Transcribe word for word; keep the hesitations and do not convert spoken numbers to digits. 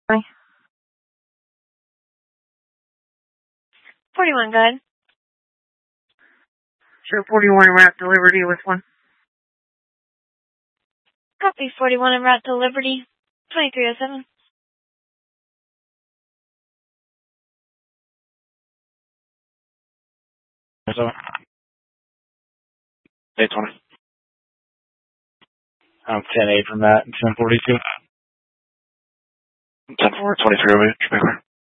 forty-one, go ahead. Show forty-one en route to Liberty with one. Copy, forty-one en route to Liberty, twenty-three oh seven. seven. eight twenty. I'm ten eight from that, ten forty-two. ten four, twenty-three over, Jamaica.